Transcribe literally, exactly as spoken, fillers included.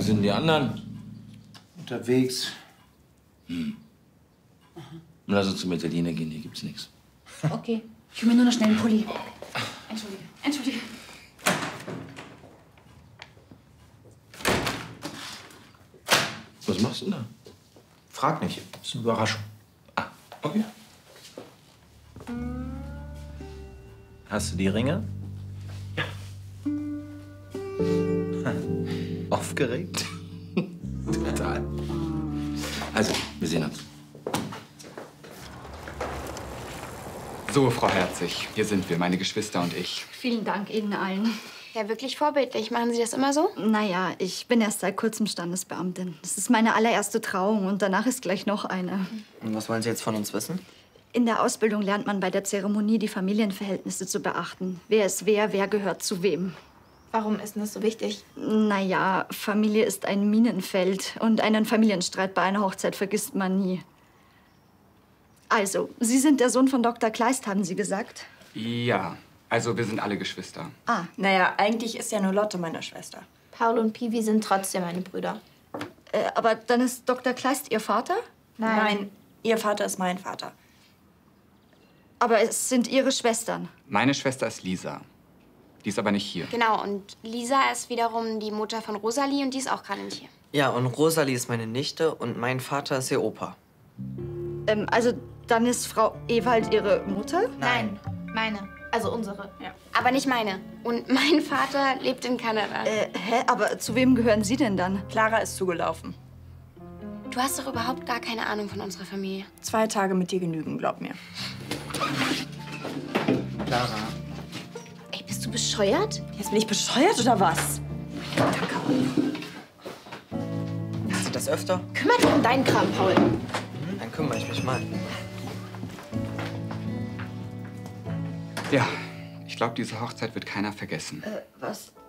sind die anderen? Unterwegs. Hm. Lass uns zum Italiener gehen, hier gibt's nichts. Okay. Ich will mir nur noch schnell einen Pulli. Entschuldige, entschuldige. Was machst du denn da? Frag nicht. Das ist eine Überraschung. Ah, okay. Hast du die Ringe? Ja. Aufgeregt? Total. Also, wir sehen uns. So, Frau Herzig, hier sind wir, meine Geschwister und ich. Vielen Dank Ihnen allen. Ja, wirklich vorbildlich. Machen Sie das immer so? Naja, ich bin erst seit kurzem Standesbeamtin. Das ist meine allererste Trauung und danach ist gleich noch eine. Und was wollen Sie jetzt von uns wissen? In der Ausbildung lernt man bei der Zeremonie, die Familienverhältnisse zu beachten. Wer ist wer, wer gehört zu wem. Warum ist denn das so wichtig? Naja, Familie ist ein Minenfeld und einen Familienstreit bei einer Hochzeit vergisst man nie. Also, Sie sind der Sohn von Doktor Kleist, haben Sie gesagt? Ja, also wir sind alle Geschwister. Ah, Naja, eigentlich ist ja nur Lotte meine Schwester. Paul und Piwi sind trotzdem meine Brüder. äh, aber dann ist Doktor Kleist Ihr Vater? Nein, ihr Vater ist mein Vater. Aber es sind Ihre Schwestern. Meine Schwester ist Lisa. Die ist aber nicht hier. Genau, und Lisa ist wiederum die Mutter von Rosalie und die ist auch gerade nicht hier. Ja, und Rosalie ist meine Nichte und mein Vater ist ihr Opa. Ähm, also, dann ist Frau Ewald Ihre Mutter? Nein, meine. Also unsere. Ja. Aber nicht meine. Und mein Vater lebt in Kanada. Äh, hä? Aber zu wem gehören Sie denn dann? Clara ist zugelaufen. Du hast doch überhaupt gar keine Ahnung von unserer Familie. Zwei Tage mit dir genügen, glaub mir. Clara. Ey, bist du bescheuert? Jetzt bin ich bescheuert oder was? Hast du das öfter? Kümmere dich um deinen Kram, Paul. Hm, dann kümmere ich mich mal. Ja, ich glaube, diese Hochzeit wird keiner vergessen. Äh, was?